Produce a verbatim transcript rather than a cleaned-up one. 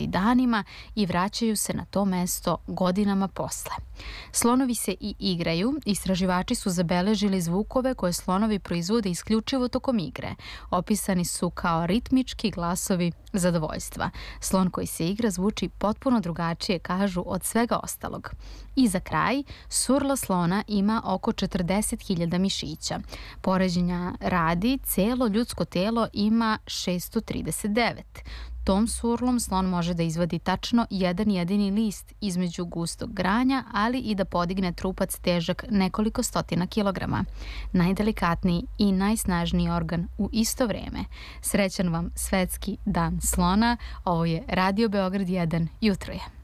provodi danima i vraćaju se na to mesto godinama posle. Slonovi se i igraju. Istraživači su zabeležili zvukove koje slonovi proizvode isključivo tokom igre. Opisani su kao ritmički glasovi zadovoljstva. Slon koji se igra zvuči potpuno drugačije, kažu, od svega ostalog. I za kraj, surlo slona ima oko četrdeset hiljada mišića. Poređenja radi, celo ljudsko telo ima šessto trideset devet. Tom surlom slon može da izvadi tačno jedan jedini list između gustog granja, ali i da podigne trupac težak nekoliko stotina kilograma. Najdelikatniji i najsnažniji organ u isto vreme. Srećan vam Svetski dan slona. Ovo je Radio Beograd jedan. Jutro je.